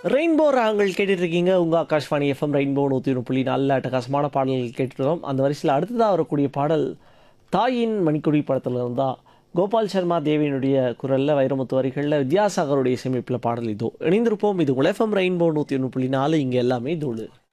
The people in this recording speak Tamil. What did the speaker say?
ரெயின்போ ராகங்கள் கேட்டுட்டு இருக்கீங்க. உங்க ஆகாஷ்வாணி எஃப்எம் ரெயின்போ 101.4 அட்டகாசமான பாடல்கள் கேட்டுருக்கோம். அந்த வரிசையில் அடுத்ததாக வரக்கூடிய பாடல் தாயின் மணிக்கொடி படத்தில் இருந்தா கோபால் சர்மா தேவியினுடைய குரலில் வைரமுத்து வரிகளில் வித்யாசாகருடைய இசையமைப்பில் பாடல் இதோ இணைந்திருப்போம். இது உங்கள் எஃப்எம் ரெயின்போ 101.4. இங்கே எல்லாமே தோழு.